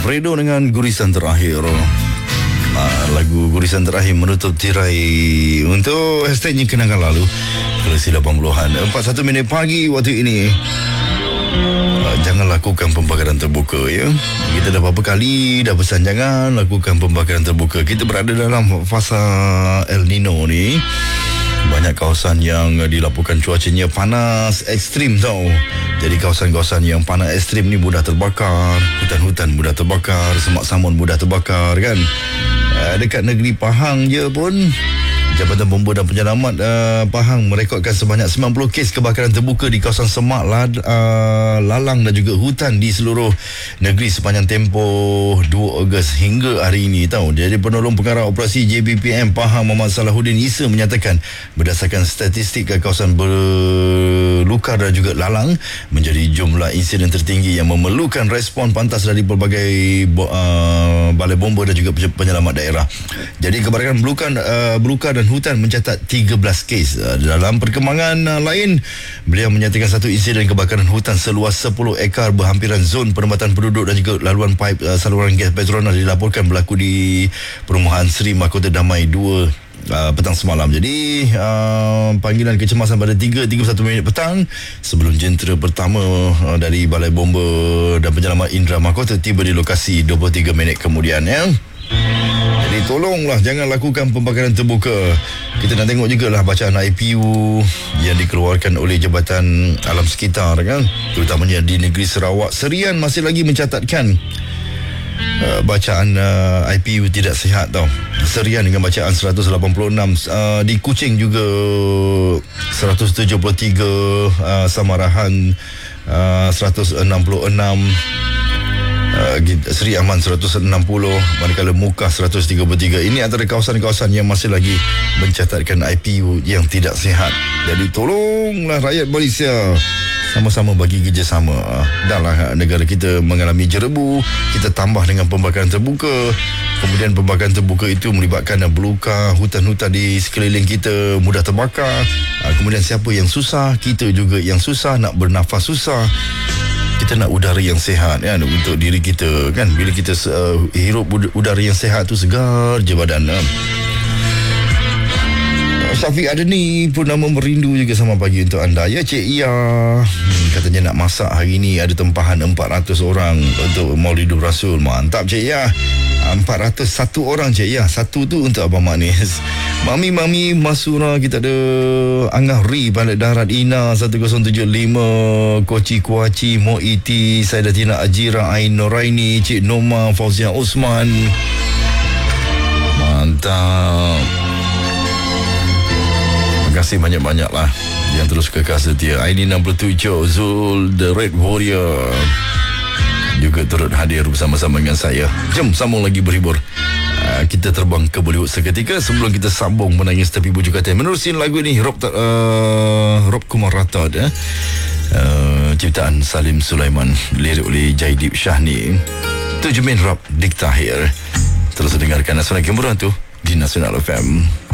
Fredo dengan Gurisan Terakhir. Lagu Gurisan Terakhir menutup tirai untuk hashtagnya kenangan lalu Versi 80-an. 41 minit pagi waktu ini. Jangan lakukan pembakaran terbuka, ya. Kita dah berapa kali dah pesan jangan lakukan pembakaran terbuka. Kita berada dalam fasa El Nino ni. Banyak kawasan yang dilaporkan cuacanya panas ekstrim tau. Jadi kawasan-kawasan yang panas ekstrim ni mudah terbakar. Hutan-hutan mudah terbakar, semak samun mudah terbakar kan. Dekat negeri Pahang je pun Jabatan Bomba dan Penyelamat Pahang merekodkan sebanyak 90 kes kebakaran terbuka di kawasan semak, lalang dan juga hutan di seluruh negeri sepanjang tempoh 2 Ogos hingga hari ini tahu. Jadi penolong pengarah operasi JBPM Pahang Muhammad Salahuddin Isa menyatakan berdasarkan statistik kawasan berlukar dan juga lalang menjadi jumlah insiden tertinggi yang memerlukan respon pantas dari pelbagai balai bomba dan juga penyelamat daerah. Jadi kebakaran belukar dan hutan mencatat 13 kes. Dalam perkembangan lain, beliau menyatakan satu insiden kebakaran hutan seluas 10 ekar berhampiran zon penempatan penduduk dan juga laluan paip saluran gas Petronas dilaporkan berlaku di perumahan Seri Mahkota Damai 2 petang semalam. Jadi panggilan kecemasan pada 3:31 minit petang sebelum jentera pertama dari Balai Bomba dan Penyelamat Indra Mahkota tiba di lokasi 23 minit kemudian, ya. Jadi tolonglah jangan lakukan pembakaran terbuka. Kita nak tengok jugalah bacaan IPU yang dikeluarkan oleh Jabatan Alam Sekitar kan, terutamanya di negeri Sarawak. Serian masih lagi mencatatkan bacaan IPU tidak sihat tau. Serian dengan bacaan 186, di Kuching juga 173, Samarahan 166, Seri Aman 160, manakala Mukah 133. Ini antara kawasan-kawasan yang masih lagi mencatatkan IPU yang tidak sihat. Jadi tolonglah rakyat Malaysia sama-sama bagi kerjasama. Dahlah negara kita mengalami jerebu, kita tambah dengan pembakaran terbuka. Kemudian pembakaran terbuka itu melibatkan belukar, hutan-hutan di sekeliling kita mudah terbakar. Kemudian siapa yang susah? Kita juga yang susah, nak bernafas susah. Kita nak udara yang sihat kan untuk diri kita kan. Bila kita hirup udara yang sihat tu segar je badan. Syafiq Adani pun nama merindu juga sama pagi untuk anda, ya Cik Ia. Katanya nak masak hari ni, ada tempahan 400 orang untuk Maulidur Rasul. Mantap Cik Ia. 401 orang Cik Ia. Satu tu untuk Abang Manis. Mami Masura, kita ada Angah Ri, Balik Darat Ina 1075, Koci Kuaci, Moiti, Saidatina Ajira, Ain Noraini, Cik Noma, Fauzia Osman. Mantap. Terima kasih banyak-banyak lah yang terus kekal setia. Aini 67, Zul The Red Warrior juga turut hadir bersama-sama dengan saya. Jom sambung lagi berhibur. Kita terbang ke Bollywood seketika sebelum kita sambung menangis tepi bujur katil. Menerusi lagu ini Rob Kumar Ratad, ciptaan Salim Sulaiman, lirik oleh Jaidip Syahni, Tujumin Rob Diktahir. Terus dengarkan Nasional Gemburan tu di Nasional FM.